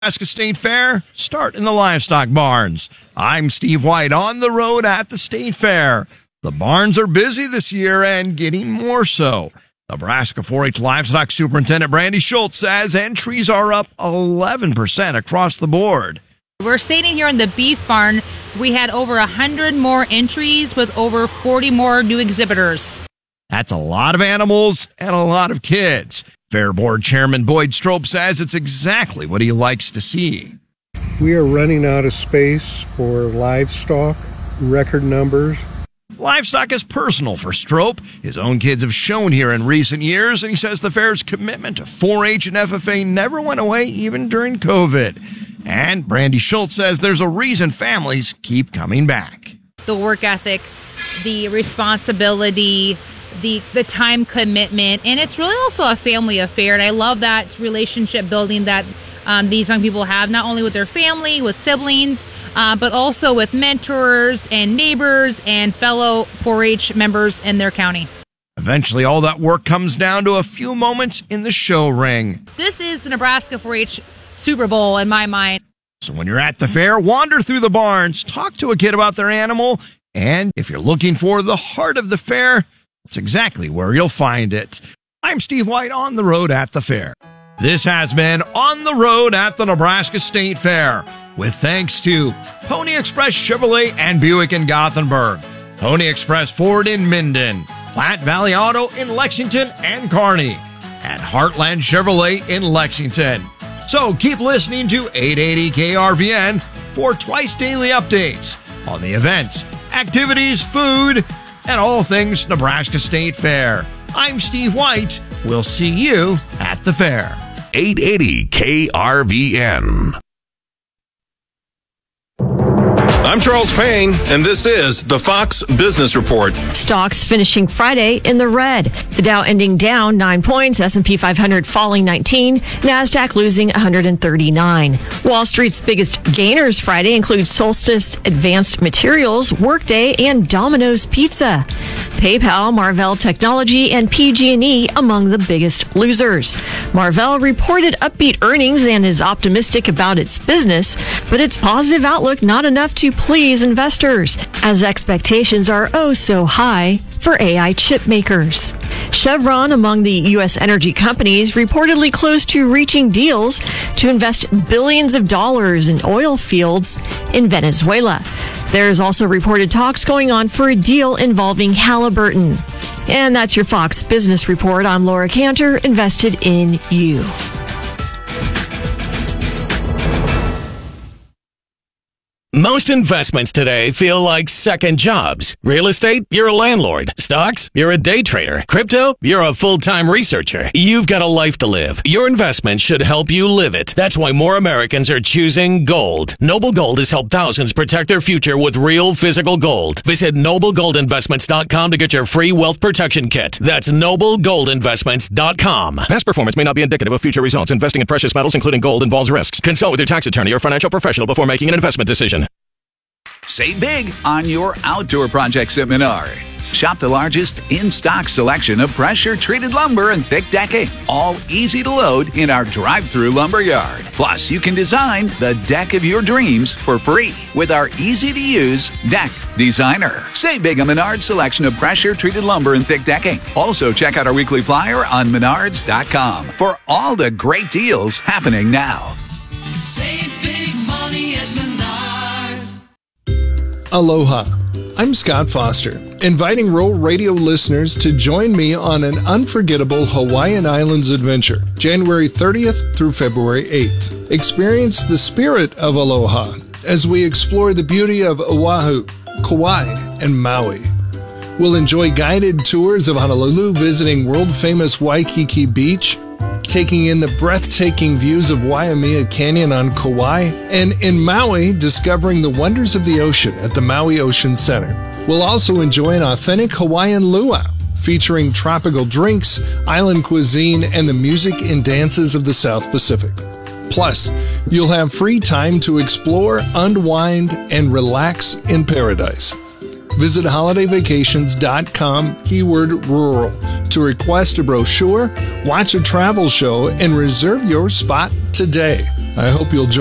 Nebraska State Fair, start in the livestock barns. I'm Steve White on the road at the State Fair. The barns are busy this year and getting more so. Nebraska 4-H Livestock Superintendent Brandy Schultz says entries are up 11% across the board. We're standing here in the beef barn. We had over 100 more entries with over 40 more new exhibitors. That's a lot of animals and a lot of kids. Fair Board Chairman Boyd Strope says it's exactly what he likes to see. We are running out of space for livestock, record numbers. Livestock is personal for Strope. His own kids have shown here in recent years, and he says the fair's commitment to 4-H and FFA never went away even during COVID. And Brandy Schultz says there's a reason families keep coming back. The work ethic, the responsibility, the time commitment, and it's really also a family affair. And I love that relationship building that these young people have, not only with their family, with siblings, but also with mentors and neighbors and fellow 4-H members in their county. Eventually, all that work comes down to a few moments in the show ring. This is the Nebraska 4-H Super Bowl in my mind. So when you're at the fair, wander through the barns, talk to a kid about their animal, and if you're looking for the heart of the fair, that's exactly where you'll find it. I'm Steve White on the road at the fair. This has been On the Road at the Nebraska State Fair, with thanks to Pony Express Chevrolet and Buick in Gothenburg, Pony Express Ford in Minden, Platte Valley Auto in Lexington and Kearney, and Heartland Chevrolet in Lexington. So keep listening to 880 KRVN for twice daily updates on the events, activities, food, and all things Nebraska State Fair. I'm Steve White. We'll see you at the fair. 880 KRVN. I'm Charles Payne, and this is the Fox Business Report. Stocks finishing Friday in the red. The Dow ending down 9 points, S&P 500 falling 19, NASDAQ losing 139. Wall Street's biggest gainers Friday include Solstice Advanced Materials, Workday, and Domino's Pizza. PayPal, Marvell Technology, and PG&E among the biggest losers. Marvell reported upbeat earnings and is optimistic about its business, but its positive outlook not enough to please investors, as expectations are oh so high for AI chip makers. Chevron, among the U.S. energy companies, reportedly close to reaching deals to invest billions of dollars in oil fields in Venezuela. There's also reported talks going on for a deal involving Halliburton. And that's your Fox Business Report. I'm Laura Cantor, invested in you. Most investments today feel like second jobs. Real estate, you're a landlord. Stocks, you're a day trader. Crypto, you're a full-time researcher. You've got a life to live. Your investment should help you live it. That's why more Americans are choosing gold. Noble Gold has helped thousands protect their future with real physical gold. Visit NobleGoldInvestments.com to get your free wealth protection kit. That's NobleGoldInvestments.com. Past performance may not be indicative of future results. Investing in precious metals, including gold, involves risks. Consult with your tax attorney or financial professional before making an investment decision. Save big on your outdoor projects at Menards. Shop the largest in-stock selection of pressure-treated lumber and thick decking, all easy to load in our drive-through lumber yard. Plus, you can design the deck of your dreams for free with our easy-to-use Deck Designer. Save big on Menards' selection of pressure-treated lumber and thick decking. Also, check out our weekly flyer on Menards.com for all the great deals happening now. Save big money at Menards. Aloha. I'm Scott Foster, inviting rural radio listeners to join me on an unforgettable Hawaiian Islands adventure, January 30th through February 8th. Experience the spirit of aloha as we explore the beauty of Oahu, Kauai, and Maui. We'll enjoy guided tours of Honolulu, visiting world-famous Waikiki Beach, taking in the breathtaking views of Waimea Canyon on Kauai, and in Maui, discovering the wonders of the ocean at the Maui Ocean Center. We'll also enjoy an authentic Hawaiian luau, featuring tropical drinks, island cuisine, and the music and dances of the South Pacific. Plus, you'll have free time to explore, unwind, and relax in paradise. Visit holidayvacations.com, keyword rural, to request a brochure, watch a travel show, and reserve your spot today. I hope you'll join